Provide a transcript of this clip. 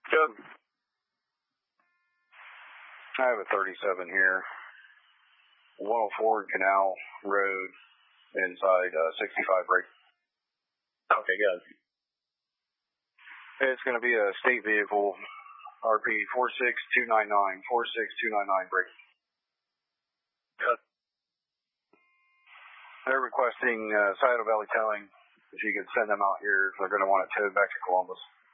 Good. I have a 37 here. 104 Canal Road inside 65 break. Okay, good. It's going to be a state vehicle, RP 46299, 46299 break. Good. They're requesting Scioto Valley Towing, if you could send them out here if they're going to want it towed back to Columbus.